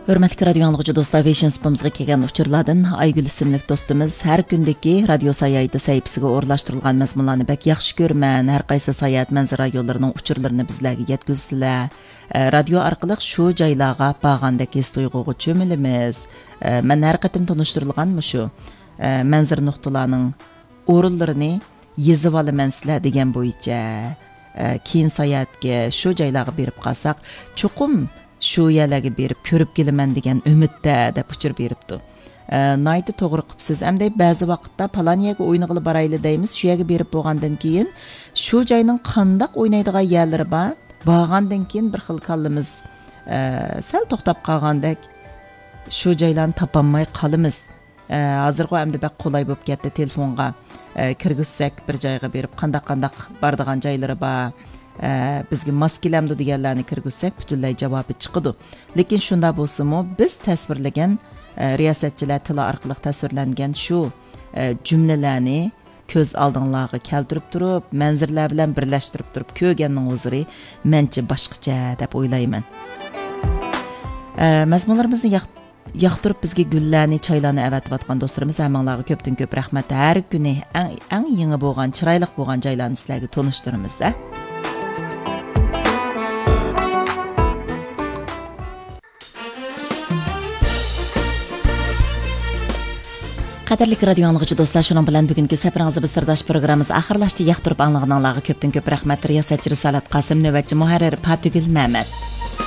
Hörmətli radio anlıqçı dostlar, Vision Spamızға kelgan uçurlardan Aygül isimli dostumuz her gündeki radio sayaydı sahipsiga o'rlashtirilgan mazmunlarni bak yaxshi ko'rman. Har qaysi sayat manzara yo'llarining uçurlarini bizlarga yetkazsizlar. Radio orqali shu joylarga borgandek his tuyg'uga cho'milamiz. Men har qatim tanishtirilganmi shu manzara nuqtalarining o'rinlarini yezib olaman sizlar degan bo'yicha keyin sayatga shu joylarga berib qolsak, cho'qim shu yerlarga berib ko'rib kelaman degan umidda deb uchur beribdi. Naydi to'g'ri qilibsiz. Hamda ba'zi vaqtda palaniyaga o'ynag'ili borayli deymiz. Shu yerga berib bo'lgandan keyin shu joyning qandoq o'ynaydigan yerlari bor. Borgandan keyin bir xil kallimiz sal to'xtab qolgandek shu joylarni topolmay qolamiz. Hozirgi hamda bak qulay bo'lib ketdi telefonga kirgizsak bir joyga berib qandoq boradigan joylari bor. Bizga mos kelamdi deganlarni kirgizsak butunlay javobi chiqadi. Lekin shunda bo'lsa-mu biz tasvirlagan riyosatchilar tili orqali tasvirlangan shu jumlalarni ko'z oldinglarga keltirib turib, manzillar bilan birlashtirib turib ko'rganning o'ziri mencha boshqacha deb o'ylayman. Mazmunlarimizni yoqtirib bizga gullarni, choylarni avatayotgan do'stlarimiz hammalarga ko'pdan ko'p rahmat. Har kuni eng yangi bo'lgan, chiroyli bo'lgan joylarni sizlarga tanishtiramiz. Qadirlik radio anlıqçı dostlar, şunun bilan bugungi safaringizni biz sirdosh programmamiz oxirlashdi. Yoqtirib anglag'anlarga ko'pdan ko'p rahmat. Riyosatchi Risolat Qosim, navbatchi muharrir Fatugul Mehmet.